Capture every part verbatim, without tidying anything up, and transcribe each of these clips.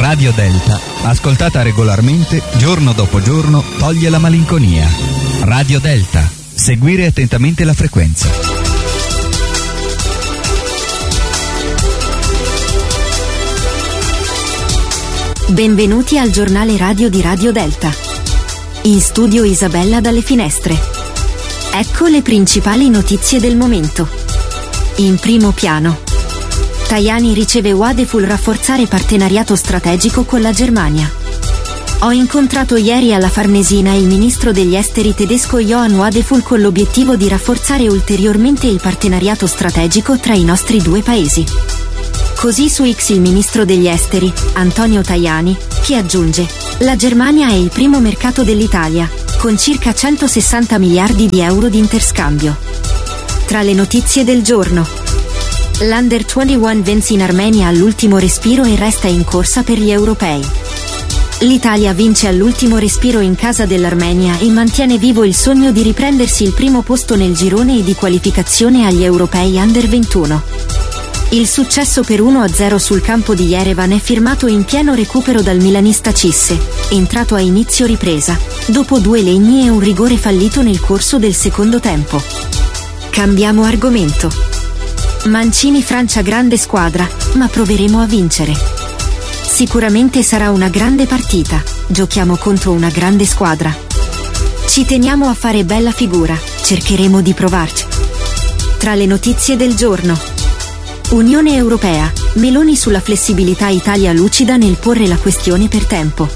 Radio Delta, ascoltata regolarmente, giorno dopo giorno, toglie la malinconia. Radio Delta, seguire attentamente la frequenza. Benvenuti al giornale radio di Radio Delta. In studio Isabella dalle finestre. Ecco le principali notizie del momento. In primo piano. Tajani riceve Wadeful rafforzare partenariato strategico con la Germania. Ho incontrato ieri alla Farnesina il ministro degli esteri tedesco Johann Wadeful con l'obiettivo di rafforzare ulteriormente il partenariato strategico tra i nostri due paesi. Così su X il ministro degli esteri, Antonio Tajani, che aggiunge: la Germania è il primo mercato dell'Italia, con circa centosessanta miliardi di euro di interscambio. Tra le notizie del giorno. L'Under ventuno vence in Armenia all'ultimo respiro e resta in corsa per gli europei. L'Italia vince all'ultimo respiro in casa dell'Armenia e mantiene vivo il sogno di riprendersi il primo posto nel girone e di qualificazione agli europei Under ventuno. Il successo per uno a zero sul campo di Yerevan è firmato in pieno recupero dal milanista Cisse, entrato a inizio ripresa, dopo due legni e un rigore fallito nel corso del secondo tempo. Cambiamo argomento. Mancini Francia grande squadra, ma proveremo a vincere. Sicuramente sarà una grande partita, giochiamo contro una grande squadra. Ci teniamo a fare bella figura, cercheremo di provarci. Tra le notizie del giorno. Unione Europea, Meloni sulla flessibilità Italia lucida nel porre la questione per tempo.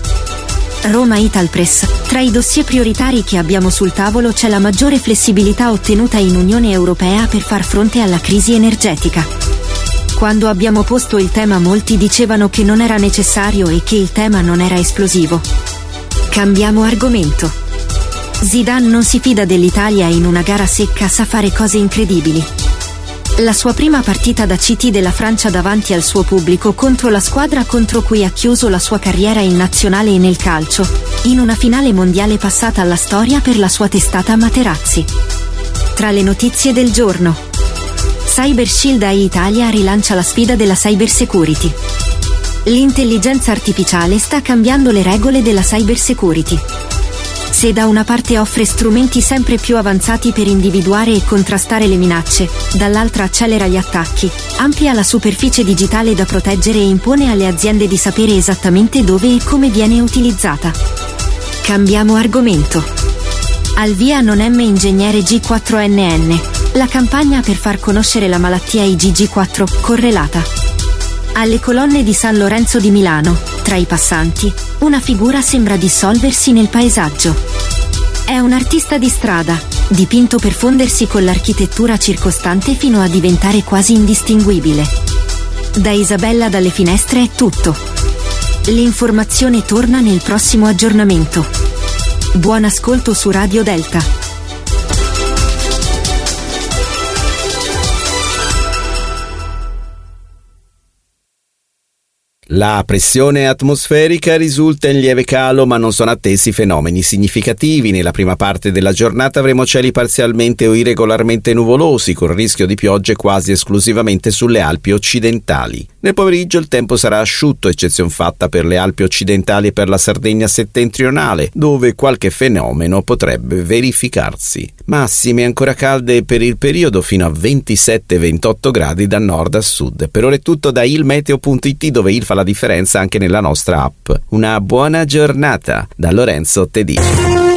Roma Italpress, tra i dossier prioritari che abbiamo sul tavolo c'è la maggiore flessibilità ottenuta in Unione Europea per far fronte alla crisi energetica. Quando abbiamo posto il tema molti dicevano che non era necessario e che il tema non era esplosivo. Cambiamo argomento. Zidane non si fida dell'Italia in una gara secca, sa fare cose incredibili. La sua prima partita da C T della Francia davanti al suo pubblico contro la squadra contro cui ha chiuso la sua carriera in nazionale e nel calcio, in una finale mondiale passata alla storia per la sua testata Materazzi. Tra le notizie del giorno. Cyber Shield A I Italia rilancia la sfida della cyber security. L'intelligenza artificiale sta cambiando le regole della cyber security. Se da una parte offre strumenti sempre più avanzati per individuare e contrastare le minacce, dall'altra accelera gli attacchi, amplia la superficie digitale da proteggere e impone alle aziende di sapere esattamente dove e come viene utilizzata. Cambiamo argomento. Al via Non M Ingegnere G quattro N N, la campagna per far conoscere la malattia I G G quattro correlata. Alle colonne di San Lorenzo di Milano, tra i passanti, una figura sembra dissolversi nel paesaggio. È un artista di strada, dipinto per fondersi con l'architettura circostante fino a diventare quasi indistinguibile. Da Isabella dalle finestre è tutto. L'informazione torna nel prossimo aggiornamento. Buon ascolto su Radio Delta. La pressione atmosferica risulta in lieve calo, ma non sono attesi fenomeni significativi. Nella prima parte della giornata avremo cieli parzialmente o irregolarmente nuvolosi, con rischio di piogge quasi esclusivamente sulle Alpi occidentali. Nel pomeriggio il tempo sarà asciutto, eccezion fatta per le Alpi occidentali e per la Sardegna settentrionale, dove qualche fenomeno potrebbe verificarsi. Massime ancora calde per il periodo fino a ventisette ventotto gradi da nord a sud. Per ora è tutto da ilmeteo punto it, dove il fa la differenza anche nella nostra app. Una buona giornata da Lorenzo Tedeschi.